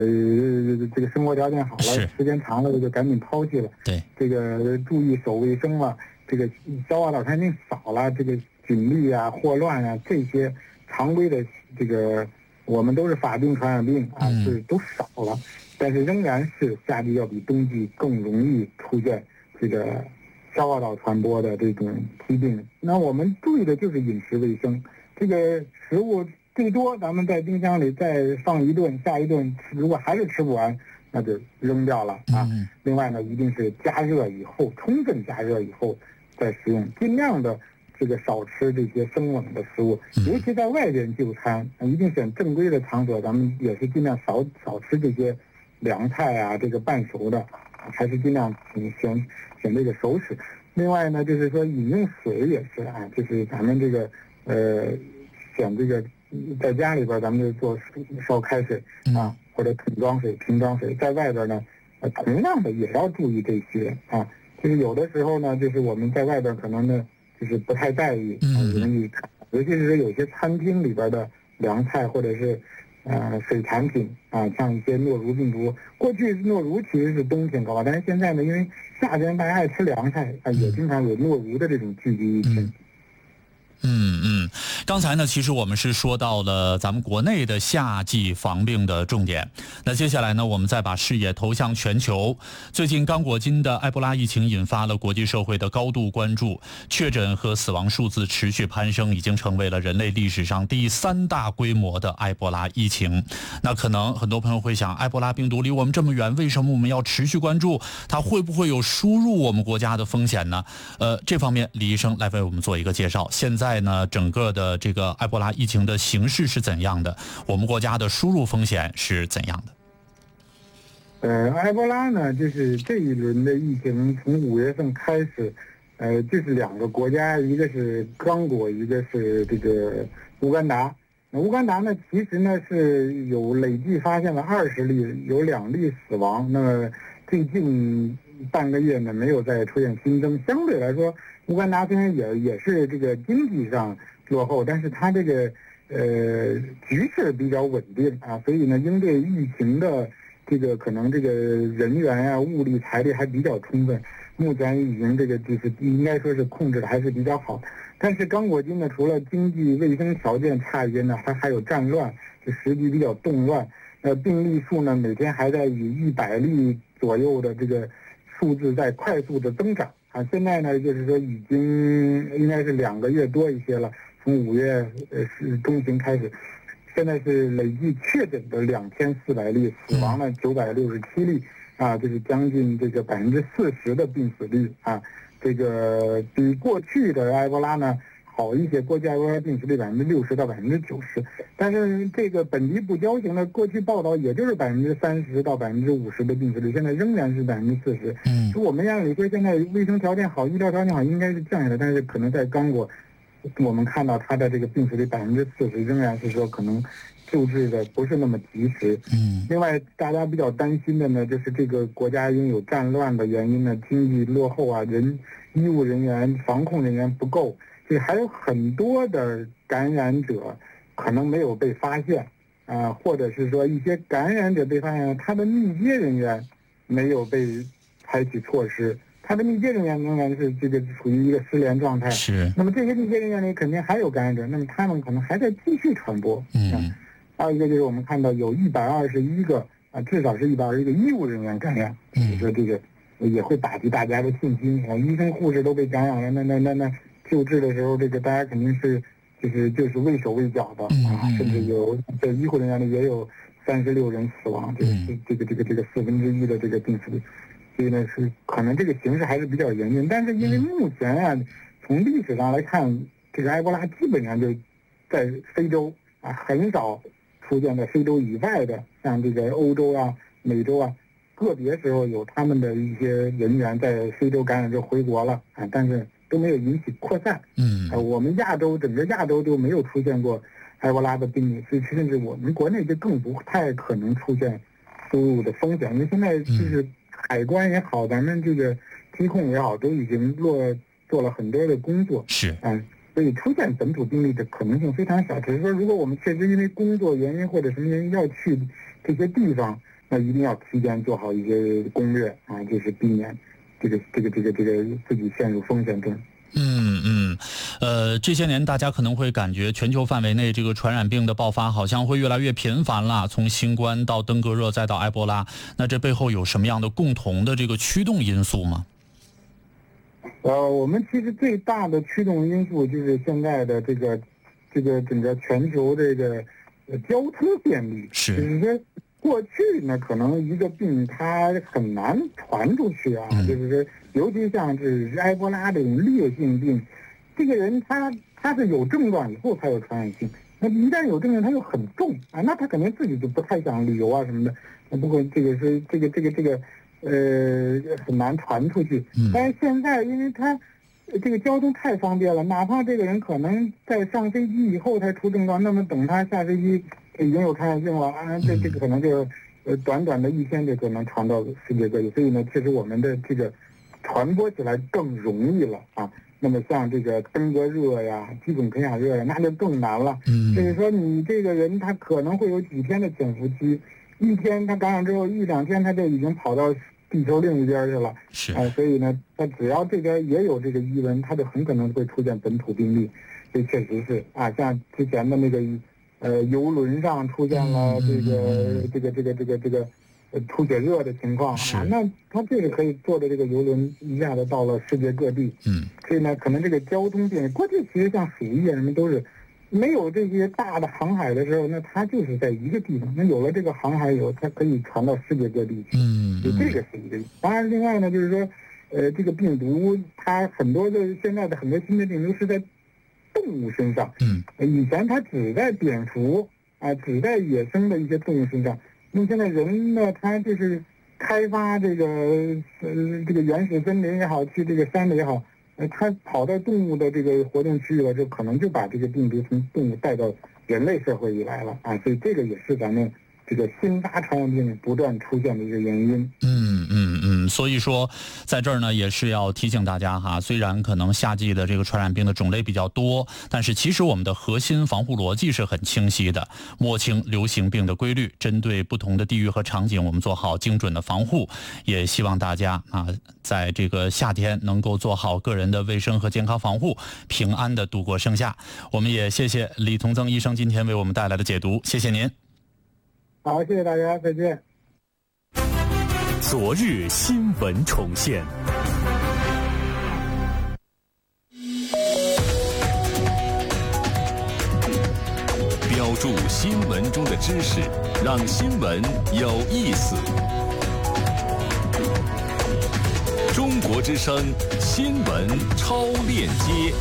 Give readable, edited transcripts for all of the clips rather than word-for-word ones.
这个生活条件好了，时间长了就赶紧抛弃了。 对， 这个注意守卫生了，这个消化道环境少了，这个菌粒啊、霍乱啊这些常规的这个我们都是法定传染病啊，是都少了，但是仍然是夏季要比冬季更容易出现这个消化道传播的这种疾病。那我们注意的就是饮食卫生，这个食物最多咱们在冰箱里再放一顿，下一顿如果还是吃不完，那就扔掉了啊。另外呢，一定是加热以后，充分加热以后再食用，尽量的这个少吃这些生冷的食物，尤其在外边就餐，一定选正规的场所，咱们也是尽量少吃这些凉菜啊，这个半熟的，还是尽量选这个熟食。另外呢，就是说饮用水也是啊，就是咱们这个选这个在家里边咱们就做烧开水啊，或者桶装水、瓶装水，在外边呢，同样的也要注意这些啊。就是有的时候呢，就是我们在外边可能呢，就是不太在意，容易看，尤其是有些餐厅里边的凉菜或者是水产品啊，像一些诺如病毒。过去诺如其实是冬天高发，但是现在呢，因为夏天大家爱吃凉菜啊，也经常有诺如的这种聚集一群。 刚才呢，其实我们是说到了咱们国内的夏季防病的重点。那接下来呢，我们再把视野投向全球。最近刚果金的埃博拉疫情引发了国际社会的高度关注，确诊和死亡数字持续攀升，已经成为了人类历史上第3大规模的埃博拉疫情。那可能很多朋友会想，埃博拉病毒离我们这么远，为什么我们要持续关注？它会不会有输入我们国家的风险呢？这方面李医生来为我们做一个介绍。现在呢，整个的这个埃博拉疫情的形势是怎样的？我们国家的输入风险是怎样的？埃博拉呢，就是这一轮的疫情从5月份开始，就是2个国家，一个是刚果，一个是这个乌干达。那乌干达呢，其实呢是有累计发现了20例，有2例死亡。那么最近半个月呢，没有再出现新增。相对来说，乌干达虽然也是这个经济上落后，但是它这个局势比较稳定啊，所以呢，应对疫情的这个可能这个人员啊、物力、财力还比较充分。目前已经这个就是应该说是控制的还是比较好。但是刚果金呢，除了经济卫生条件差一些呢，它还有战乱，就时局比较动乱。病例数呢，每天还在以100例左右的这个数字在快速的增长啊。现在呢，就是说已经应该是2个月多一些了，从5月中旬开始，现在是累计确诊的2400例，死亡了967例啊，就是将近这个40%的病死率啊。这个比过去的埃博拉呢好一些，过去埃博拉病死率60%到90%，但是这个本地不交型的过去报道也就是30%到50%的病死率，现在仍然是40%。就我们按理说现在卫生条件好、医疗条件好，应该是降下来，但是可能在刚果，我们看到它的这个病死率40%，仍然是说可能救治的不是那么及时。另外大家比较担心的呢，就是这个国家因有战乱的原因呢，经济落后啊，医务人员、防控人员不够，所以还有很多的感染者可能没有被发现啊，或者是说一些感染者被发现，他的密接人员没有被采取措施，他的密接人员仍然是这个处于一个失联状态。 是。 那么这些密接人员里肯定还有感染者，那么他们可能还在继续传播。还有一个就是我们看到有121个啊，至少是121个医务人员感染，说这个也会打击大家的信心啊。医生护士都被感染了，那救治的时候，这个大家肯定是就是畏手畏脚的啊，甚至有在医护人员里也有36人死亡，这个1/4的这个病死率。所以呢，是可能这个形势还是比较严峻。但是因为目前啊，从历史上来看，这个埃博拉基本上就在非洲啊，很少出现在非洲以外的，像这个欧洲啊、美洲啊，个别时候有他们的一些人员在非洲感染就回国了啊，但是都没有引起扩散。我们整个亚洲就没有出现过埃博拉的病例，所以甚至我们国内就更不太可能出现输入的风险，因为现在就是海关也好，咱们这个疾控也好，都已经做了很多的工作。 是。 所所以出现本土病例的可能性非常小。只是说，如果我们确实因为工作原因或者什么原因要去这些地方，那一定要提前做好一些攻略啊，就是避免这个自己陷入风险中。 这些年大家可能会感觉全球范围内这个传染病的爆发好像会越来越频繁了，从新冠到登革热再到埃博拉，那这背后有什么样的共同的这个驱动因素吗？ 我们其实最大的驱动因素就是现在的这个整个全球这个交通便利。就是说过去呢，可能一个病它很难传出去啊，就是说，尤其像是埃博拉这种烈性病，这个人他是有症状以后才有传染性，那一旦有症状他又很重啊，那他肯定自己就不太想旅游啊什么的。不过这个是这个很难传出去。但是现在因为他这个交通太方便了，哪怕这个人可能在上飞机以后才出症状，那么等他下飞机已经有传染性了啊，这个可能就短短的一天就可能传到世界各地。所以呢，其实我们的这个传播起来更容易了啊。那么像这个登革热呀、基种肯雅热呀，那就更难了。就是说你这个人他可能会有几天的潜伏期，一天他感染之后1-2天他就已经跑到地球另一边去了。所以呢，他只要这边也有这个疑问，他就很可能会出现本土病例。这确实是啊，像之前的那个游轮上出现了这个吐血热的情况啊，那他这个可以坐的这个游轮一下子到了世界各地。所以呢，可能这个交通便利，过去其实像鼠疫什么都是没有这些大的航海的时候，那它就是在一个地方。那有了这个航海以后，它可以传到世界各地去。就这个是一个。当然，另外呢，就是说，这个病毒它很多的现在的很多新的病毒是在动物身上。以前它只在蝙蝠啊，只在野生的一些动物身上。那么现在人呢，他就是开发这个原始森林也好，去这个山里也好，他跑到动物的这个活动区域了，就可能就把这个病毒从动物带到人类社会里来了啊，所以这个也是咱们这个新发传染病不断出现的一个原因。 所以说在这儿呢也是要提醒大家哈，虽然可能夏季的这个传染病的种类比较多，但是其实我们的核心防护逻辑是很清晰的，摸清流行病的规律，针对不同的地域和场景我们做好精准的防护。也希望大家啊在这个夏天能够做好个人的卫生和健康防护，平安的度过盛夏。我们也谢谢李同增医生今天为我们带来的解读，谢谢您。 好，谢谢大家，再见。 昨日新闻重现，标注新闻中的知识，让新闻有意思。中国之声新闻超链接。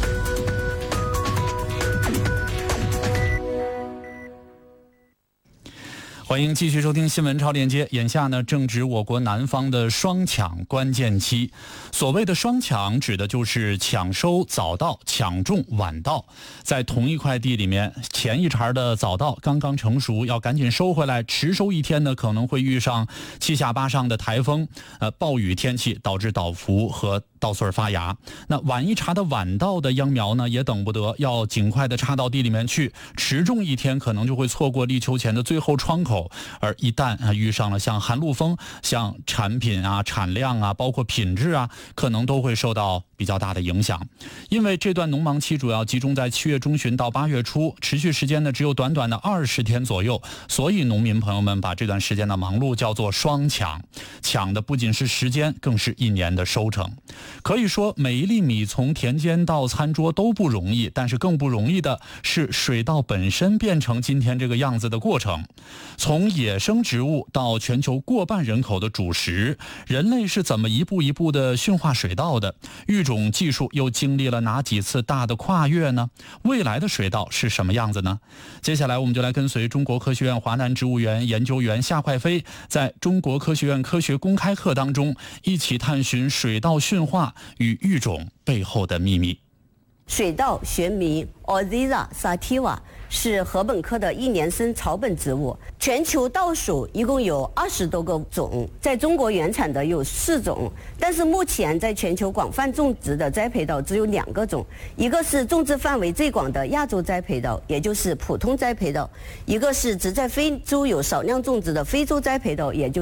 欢迎继续收听新闻超链接。眼下呢，正值我国南方的双抢关键期。所谓的双抢，指的就是抢收早稻、抢种晚稻。在同一块地里面，前一茬的早稻刚刚成熟，要赶紧收回来，迟收一天呢，可能会遇上7下8上的台风、暴雨天气，导致倒伏和稻穗发芽。那晚一茬的晚稻的秧苗呢，也等不得，要尽快的插到地里面去，迟种一天，可能就会错过立秋前的最后窗口。而一旦遇上了像寒露风，像产品啊、产量啊，包括品质啊，可能都会受到比较大的影响。因为这段农忙期主要集中在7月中旬到8月初，持续时间呢只有短短的20天左右，所以农民朋友们把这段时间的忙碌叫做双抢，抢的不仅是时间，更是1年的收成。可以说每一粒米从田间到餐桌都不容易，但是更不容易的是水稻本身变成今天这个样子的过程。从野生植物到全球过半人口的主食，人类是怎么一步一步的驯化水稻的？育种技术又经历了哪几次大的跨越呢？未来的水稻是什么样子呢？接下来我们就来跟随中国科学院华南植物园研究员夏快飞，在中国科学院科学公开课当中，一起探寻水稻驯化与育种背后的秘密。 水稻学名 Oryza sativa， 是禾本科的一年生草本植物。全球稻属一共有20多个种，在中国原产的有4种，但是目前在全球广泛种植的栽培稻只有2个种，一个是种植范围最广的亚洲栽培稻，也就是普通栽培稻；一个是只在非洲有少量种植的非洲栽培稻，也就